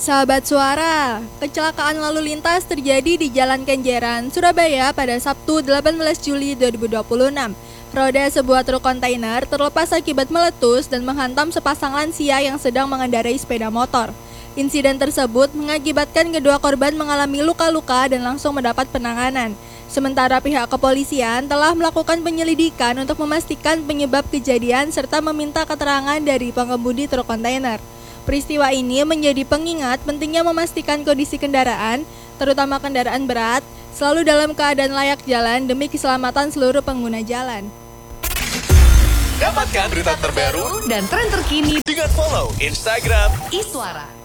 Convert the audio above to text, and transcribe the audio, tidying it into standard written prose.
Sahabat Suara, kecelakaan lalu lintas terjadi di Jalan Kenjeran, Surabaya pada Sabtu 18 Juli 2026. Roda sebuah truk kontainer terlepas akibat meletus dan menghantam sepasang lansia yang sedang mengendarai sepeda motor. Insiden tersebut mengakibatkan kedua korban mengalami luka-luka dan langsung mendapat penanganan. Sementara pihak kepolisian telah melakukan penyelidikan untuk memastikan penyebab kejadian serta meminta keterangan dari pengemudi truk kontainer. Peristiwa ini menjadi pengingat pentingnya memastikan kondisi kendaraan, terutama kendaraan berat, selalu dalam keadaan layak jalan demi keselamatan seluruh pengguna jalan. Dapatkan berita terbaru dan tren terkini dengan follow Instagram Iswara.